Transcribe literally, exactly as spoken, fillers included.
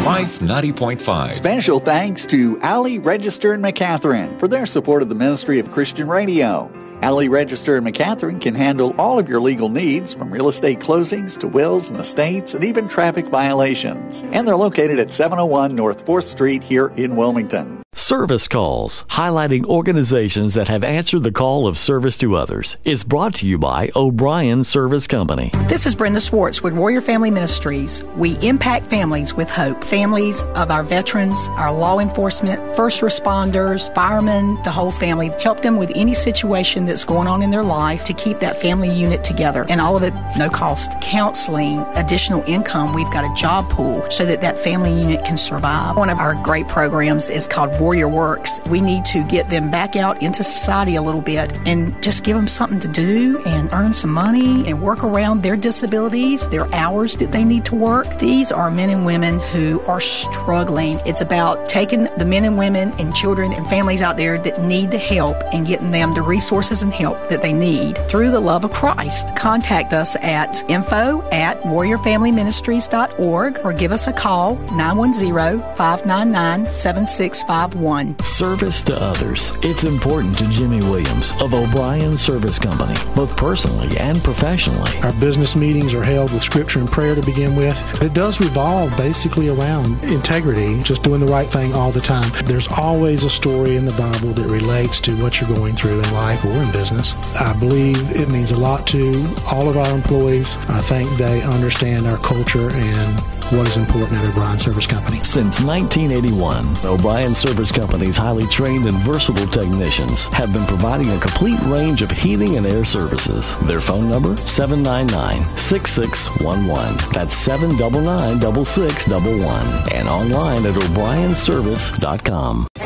Life ninety point five. Special thanks to Alley Register in McCatherine for their support of the Ministry of Christian Radio. Alley Register in McCatherine can handle all of your legal needs, from real estate closings to wills and estates and even traffic violations. And they're located at seven oh one North fourth Street here in Wilmington. Service Calls, highlighting organizations that have answered the call of service to others, is brought to you by O'Brien Service Company. This is Brenda Swartz with Warrior Family Ministries. We impact families with hope. Families of our veterans, our law enforcement, first responders, firemen, the whole family. Help them with any situation that's going on in their life to keep that family unit together. And all of it, no cost. Counseling, additional income. We've got a job pool so that that family unit can survive. One of our great programs is called Warrior Works. We need to get them back out into society a little bit and just give them something to do and earn some money and work around their disabilities, their hours that they need to work. These are men and women who are struggling. It's about taking the men and women and children and families out there that need the help and getting them the resources and help that they need through the love of Christ. Contact us at info at warrior family ministries dot org or give us a call, nine one zero, five nine nine, seven six five one. Service to others. It's important to Jimmy Williams of O'Brien Service Company, both personally and professionally. Our business meetings are held with scripture and prayer to begin with. It does revolve basically around integrity, just doing the right thing all the time. There's always a story in the Bible that relates to what you're going through in life or in business. I believe it means a lot to all of our employees. I think they understand our culture and what is important at O'Brien Service Company. Since nineteen eighty-one, O'Brien Service Company's highly trained and versatile technicians have been providing a complete range of heating and air services. Their phone number, seven nine nine, six six one one. That's seven nine nine, six six one one. And online at o'brien service dot com.